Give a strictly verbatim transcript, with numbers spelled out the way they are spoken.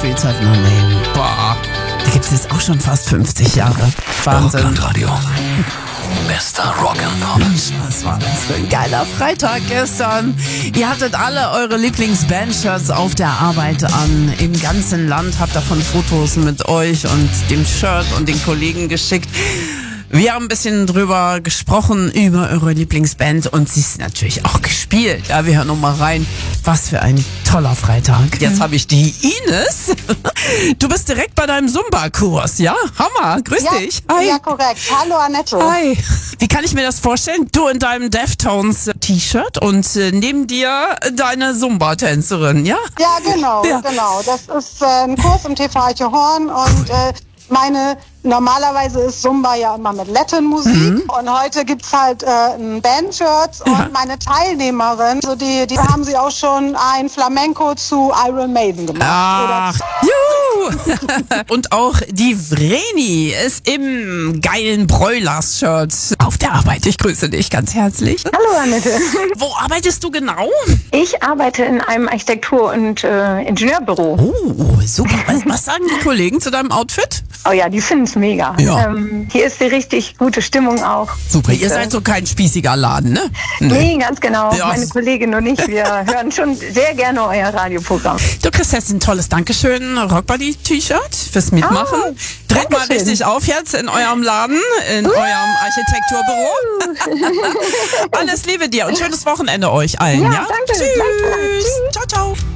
Streets Have No Name. Boah, da gibt es jetzt auch schon fast fünfzig Jahre. Wahnsinn. Rocklandradio. Bester Rock'n'Pop. Mensch, was war das für ein geiler Freitag gestern. Ihr hattet alle eure Lieblings-Band-Shirts auf der Arbeit an. Im ganzen Land habt davon Fotos mit euch und dem Shirt und den Kollegen geschickt. Wir haben ein bisschen drüber gesprochen, über eure Lieblingsband, und sie ist natürlich auch gespielt. Ja, wir hören noch mal rein. Was für ein toller Freitag. Jetzt habe ich die Ines. Du bist direkt bei deinem Zumba-Kurs, ja? Hammer, grüß ja, dich. Hi. Ja, korrekt. Hallo, Annette. Hi. Wie kann ich mir das vorstellen? Du in deinem Deftones-T-Shirt und äh, neben dir deine Zumba-Tänzerin, ja? Ja, genau, Ja. genau. Das ist äh, ein Kurs im T V Eichhorn und äh, meine, normalerweise ist Zumba ja immer mit Latin-Musik mhm. und heute gibt's halt äh, ein Band-Shirt und Ja. meine Teilnehmerin, so die, die haben sie auch schon ein Flamenco zu Iron Maiden gemacht. Ach, juhu. Und auch die Vreni ist im geilen Broilers-Shirt auf der Arbeit. Ich grüße dich ganz herzlich. Hallo Annette. Wo arbeitest du genau? Ich arbeite in einem Architektur- und äh, Ingenieurbüro. Oh, super. Was, was sagen die Kollegen zu deinem Outfit? Oh ja, die finden es mega. Ja. Ähm, hier ist die richtig gute Stimmung auch. Super, Und, ihr äh, seid so kein spießiger Laden, ne? Nee, ganz genau. Ja. Meine Kollegin und ich, wir hören schon sehr gerne euer Radioprogramm. Du kriegst jetzt ein tolles Dankeschön Rockbody-T-Shirt fürs Mitmachen. Ah, Dreht mal Dankeschön. richtig auf jetzt in eurem Laden, in eurem Architekturbüro. Alles Liebe dir und schönes Wochenende euch allen, ja? Ja, danke. Tschüss. Gleichfalls. Ciao, ciao.